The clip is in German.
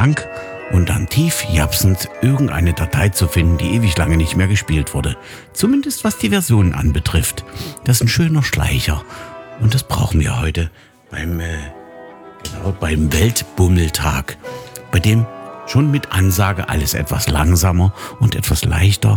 Schrank und dann tief japsend irgendeine Datei zu finden, die ewig lange nicht mehr gespielt wurde. Zumindest was die Versionen anbetrifft. Das ist ein schöner Schleicher. Und das brauchen wir heute beim Weltbummeltag, bei dem schon mit Ansage alles etwas langsamer und etwas leichter